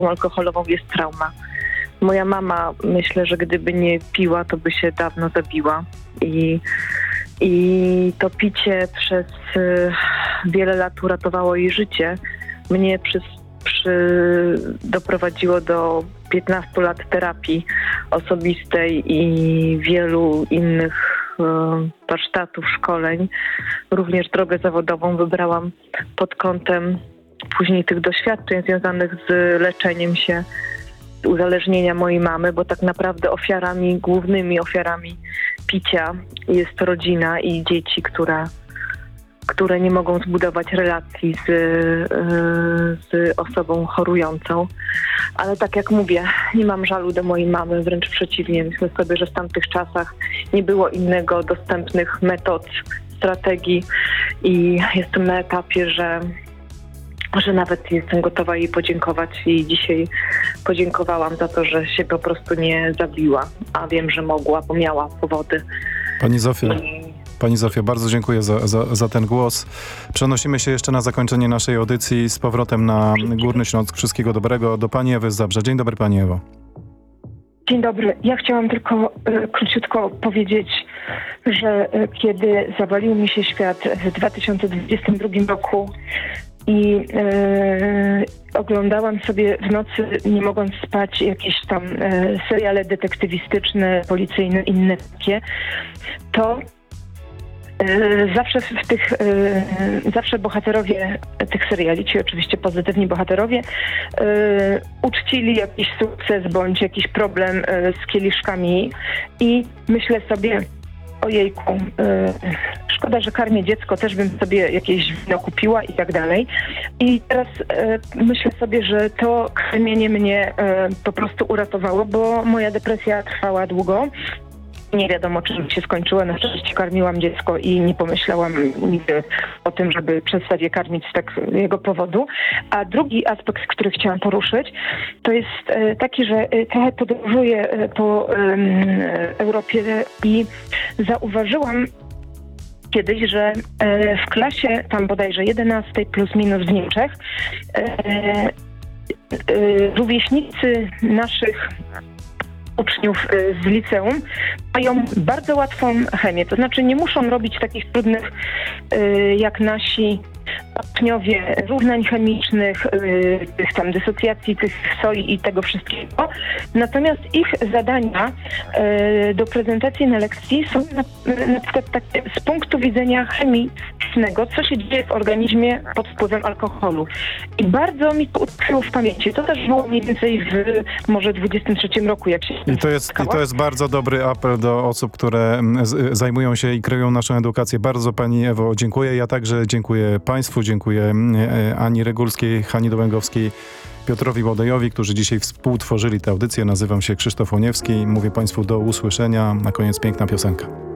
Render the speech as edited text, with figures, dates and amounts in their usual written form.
alkoholową jest trauma. Moja mama, myślę, że gdyby nie piła, to by się dawno zabiła. I to picie przez wiele lat uratowało jej życie. Mnie doprowadziło do 15 lat terapii osobistej i wielu innych warsztatów, szkoleń. Również drogę zawodową wybrałam pod kątem później tych doświadczeń związanych z leczeniem się uzależnienia mojej mamy, bo tak naprawdę głównymi ofiarami picia jest rodzina i dzieci, które nie mogą zbudować relacji z osobą chorującą. Ale tak jak mówię, nie mam żalu do mojej mamy, wręcz przeciwnie. Myślę sobie, że w tamtych czasach nie było innego dostępnych metod, strategii i jestem na etapie, że nawet jestem gotowa jej podziękować i dzisiaj podziękowałam za to, że się po prostu nie zabiła, a wiem, że mogła, bo miała powody. Pani Zofio, bardzo dziękuję za ten głos. Przenosimy się jeszcze na zakończenie naszej audycji z powrotem na Górny Śląsk. Wszystkiego dobrego. Do pani Ewy z Zabrza. Dzień dobry, pani Ewo. Dzień dobry. Ja chciałam tylko króciutko powiedzieć, że kiedy zawalił mi się świat w 2022 roku i oglądałam sobie w nocy, nie mogąc spać, jakieś tam seriale detektywistyczne, policyjne, inne takie, to zawsze bohaterowie tych seriali, ci oczywiście pozytywni bohaterowie, uczcili jakiś sukces bądź jakiś problem z kieliszkami i myślę sobie, ojejku, szkoda, że karmię dziecko, też bym sobie jakieś wino kupiła i tak dalej. I teraz myślę sobie, że to karmienie mnie po prostu uratowało, bo moja depresja trwała długo. Nie wiadomo, czym się skończyło. Na szczęście karmiłam dziecko i nie pomyślałam nigdy o tym, żeby przestać je karmić z takiego powodu. A drugi aspekt, który chciałam poruszyć, to jest taki, że trochę podróżuję po Europie i zauważyłam kiedyś, że w klasie tam bodajże 11 plus minus w Niemczech rówieśnicy naszych uczniów z liceum mają bardzo łatwą chemię. To znaczy nie muszą robić takich trudnych jak nasi uczniowie równań chemicznych, tych tam dysocjacji, tych soi i tego wszystkiego. Natomiast ich zadania do prezentacji na lekcji są na przykład takie z punktu widzenia chemicznego, co się dzieje w organizmie pod wpływem alkoholu. I bardzo mi to utkwiło w pamięci. To też było mniej więcej w może 23 roku, jak się I to jest bardzo dobry apel do osób, które zajmują się i kreują naszą edukację. Bardzo pani Ewo dziękuję. Ja także dziękuję państwu, dziękuję Ani Regulskiej, Hani Dołęgowskiej, Piotrowi Łodejowi, którzy dzisiaj współtworzyli tę audycję. Nazywam się Krzysztof Łoniewski. Mówię państwu do usłyszenia. Na koniec piękna piosenka.